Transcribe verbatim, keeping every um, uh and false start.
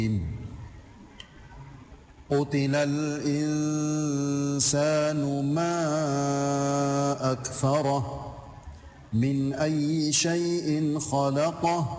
قتل الإنسان ما أكفره من أي شيء خلقه